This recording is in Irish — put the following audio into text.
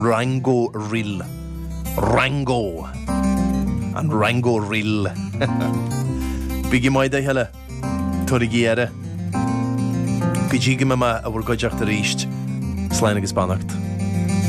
Rango Rill. Rango. An Rango Rill. Bigi mai da hele. Torrigiere. Gijigi me ma a bhur goideach tar ríist. Sláine agus bannacht.